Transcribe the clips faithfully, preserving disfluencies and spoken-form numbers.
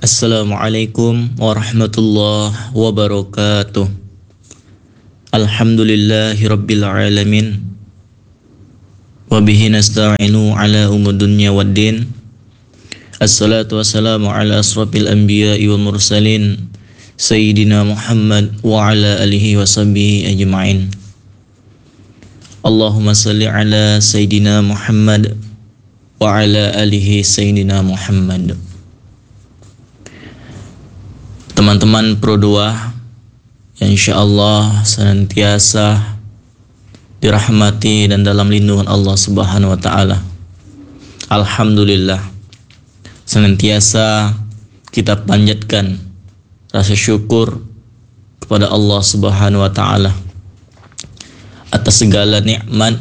Assalamualaikum warahmatullahi wabarakatuh. Alhamdulillahi rabbil alamin. Wabihi nasta'inu ala umur dunya waddin. Assalatu wassalamu ala asrafil anbiya'i wal mursalin, Sayyidina Muhammad wa ala alihi wa sahbihi ajma'in. Allahumma salli ala Sayyidina Muhammad wa ala alihi Sayyidina Muhammad. Teman-teman Pro dua yang insyaallah senantiasa dirahmati dan dalam lindungan Allah Subhanahu wa taala. Alhamdulillah, senantiasa kita panjatkan rasa syukur kepada Allah Subhanahu wa taala atas segala nikmat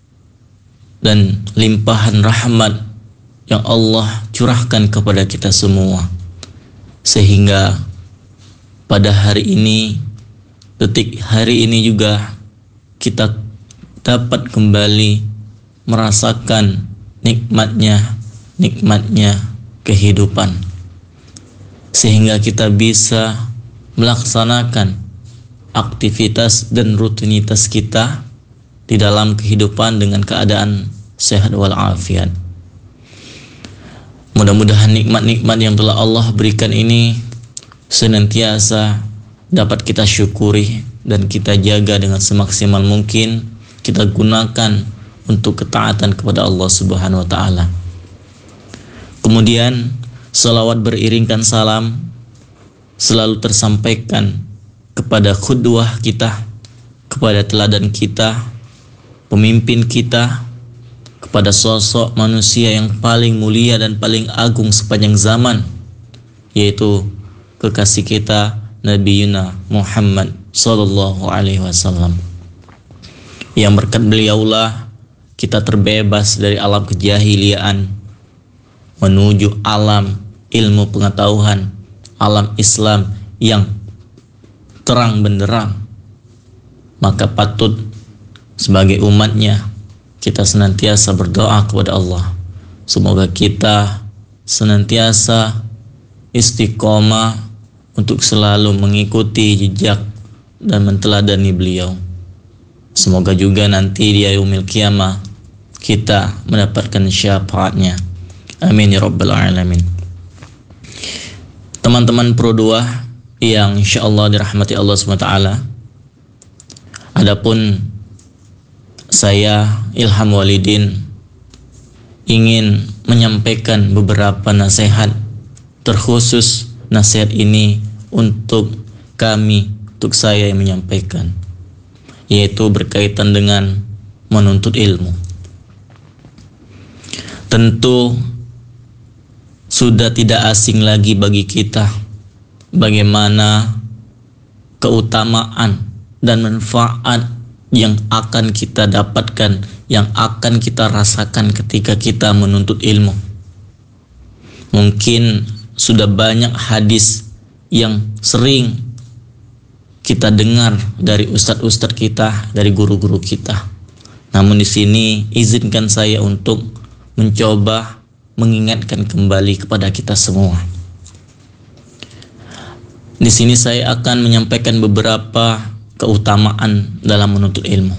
dan limpahan rahmat yang Allah curahkan kepada kita semua, sehingga pada hari ini, detik hari ini juga kita dapat kembali merasakan nikmatnya, nikmatnya kehidupan, sehingga kita bisa melaksanakan aktivitas dan rutinitas kita di dalam kehidupan dengan keadaan sehat walafiat. Mudah-mudahan nikmat-nikmat yang telah Allah berikan ini senantiasa dapat kita syukuri dan kita jaga dengan semaksimal mungkin kita gunakan untuk ketaatan kepada Allah Subhanahu wa taala. Kemudian salawat beriringkan salam selalu tersampaikan kepada qudwah kita, kepada teladan kita, pemimpin kita, kepada sosok manusia yang paling mulia dan paling agung sepanjang zaman, yaitu kekasih kita Nabi Yuna Muhammad sallallahu alaihi wasallam, yang berkat beliaulah kita terbebas dari alam kejahiliaan menuju alam ilmu pengetahuan, alam Islam yang terang benderang. Maka patut sebagai umatnya kita senantiasa berdoa kepada Allah, semoga kita senantiasa istiqomah untuk selalu mengikuti jejak dan menteladani beliau. Semoga juga nanti di yaumil qiyamah kita mendapatkan syafaatnya. Amin ya rabbal alamin. Teman-teman Pro dua yang insyaallah dirahmati Allah subhanahu wa taala, adapun saya Ilham Walidin ingin menyampaikan beberapa nasihat, terkhusus nasihat ini untuk kami, untuk saya yang menyampaikan, yaitu berkaitan dengan menuntut ilmu. Tentu sudah tidak asing lagi bagi kita bagaimana keutamaan dan manfaat yang akan kita dapatkan, yang akan kita rasakan ketika kita menuntut ilmu. Mungkin sudah banyak hadis yang sering kita dengar dari ustadz-ustadz kita, dari guru-guru kita. Namun di sini izinkan saya untuk mencoba mengingatkan kembali kepada kita semua. Di sini saya akan menyampaikan beberapa keutamaan dalam menuntut ilmu.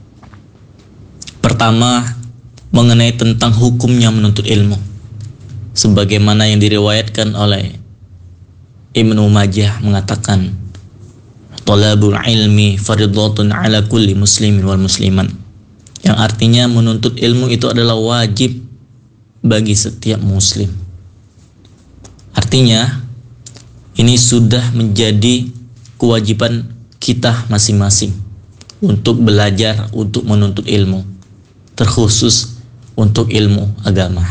Pertama, mengenai tentang hukumnya menuntut ilmu, sebagaimana yang diriwayatkan oleh Ibnu Majah mengatakan, talabul ilmi fardhatun ala kulli muslimin wal musliman, yang artinya menuntut ilmu itu adalah wajib bagi setiap muslim. Artinya ini sudah menjadi kewajiban kita masing-masing untuk belajar, untuk menuntut ilmu, terkhusus untuk ilmu agama.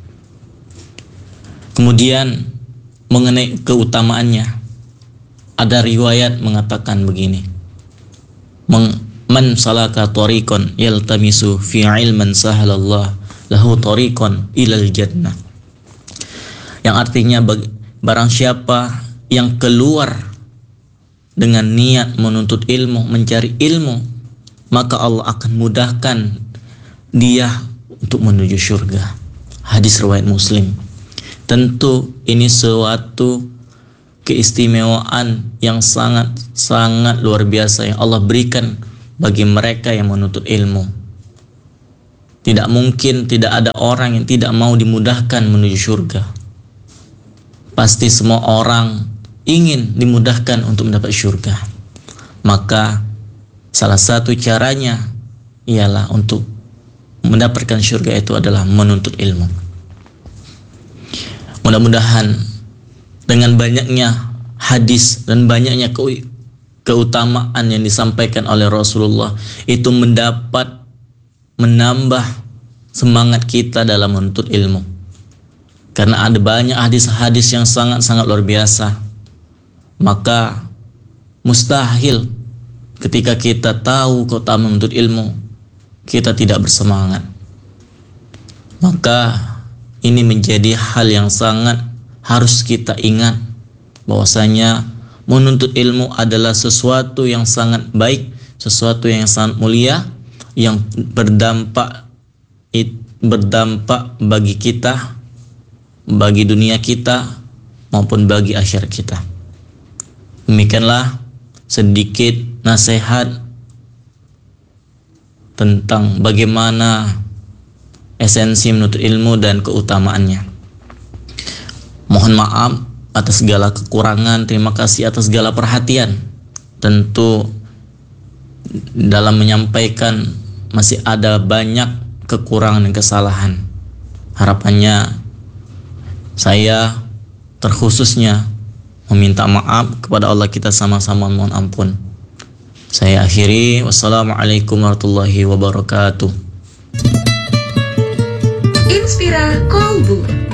Kemudian mengenai keutamaannya, ada riwayat mengatakan begini, man salaka tariqan yaltamisu fi ilman sahalallah lahu tariqan ilal jannah, yang artinya barang siapa yang keluar dengan niat menuntut ilmu, mencari ilmu, maka Allah akan mudahkan dia untuk menuju surga. Hadis riwayat Muslim. Tentu ini suatu keistimewaan yang sangat-sangat luar biasa yang Allah berikan bagi mereka yang menuntut ilmu. Tidak mungkin tidak ada orang yang tidak mau dimudahkan menuju surga. Pasti semua orang ingin dimudahkan untuk mendapat surga. Maka salah satu caranya ialah untuk mendapatkan surga itu adalah menuntut ilmu. Mudah-mudahan dengan banyaknya hadis dan banyaknya keutamaan yang disampaikan oleh Rasulullah itu mendapat menambah semangat kita dalam menuntut ilmu. Karena ada banyak hadis-hadis yang sangat-sangat luar biasa. Maka mustahil ketika kita tahu keutamaan menuntut ilmu, kita tidak bersemangat. Maka ini menjadi hal yang sangat harus kita ingat, bahwasanya menuntut ilmu adalah sesuatu yang sangat baik, sesuatu yang sangat mulia, yang berdampak berdampak bagi kita, bagi dunia kita maupun bagi akhirat kita. Demikianlah sedikit nasihat tentang bagaimana esensi menuntut ilmu dan keutamaannya. Mohon maaf atas segala kekurangan, terima kasih atas segala perhatian. Tentu dalam menyampaikan masih ada banyak kekurangan dan kesalahan. Harapannya saya terkhususnya meminta maaf kepada Allah, kita sama-sama mohon ampun. Saya akhiri, wassalamualaikum warahmatullahi wabarakatuh. Inspira Kolbu.